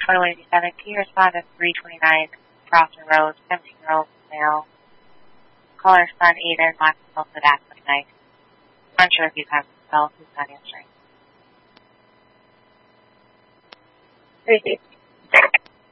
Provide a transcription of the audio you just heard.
2087. Can you respond to 329 Crofton Road, 17-year-old male? Caller son Aiden last assaulted Aspen tonight. Unsure if you have himself. Who's not answering? 360.